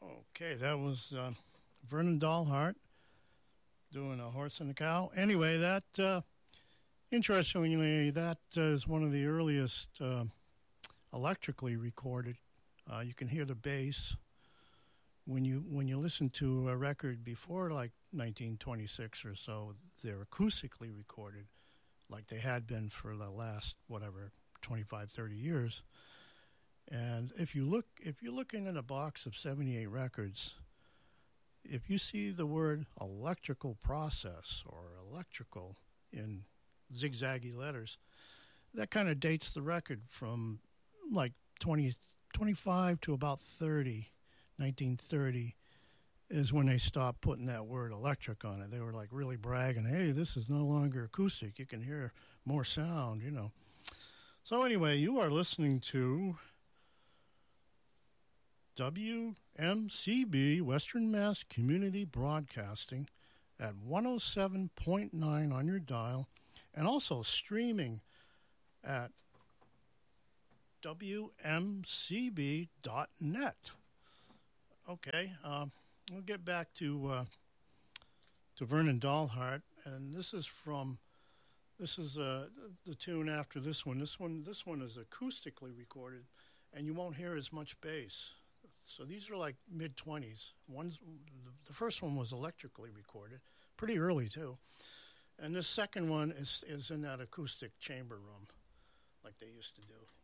Okay, that was Vernon Dahlhart doing A Horse and a Cow. Anyway, that, interestingly, that is one of the earliest electrically recorded. You can hear the bass when you listen to a record before like 1926 or so. They're acoustically recorded, like they had been for the last 25, 30 years. And if you're looking in a box of 78 records, if you see the word electrical process or electrical in zigzaggy letters, that kind of dates the record from like 25 to about 1930 is when they stopped putting that word electric on it. They were like really bragging, hey, this is no longer acoustic. You can hear more sound. So anyway, you are listening to WMCB, Western Mass Community Broadcasting, at 107.9 on your dial, and also streaming at WMCB.net. Okay, we'll get back to Vernon Dahlhart, and this is the tune after this one. This one is acoustically recorded, and you won't hear as much bass. So these are like mid-20s. The first one was electrically recorded, pretty early too. And this second one is in that acoustic chamber room, like they used to do.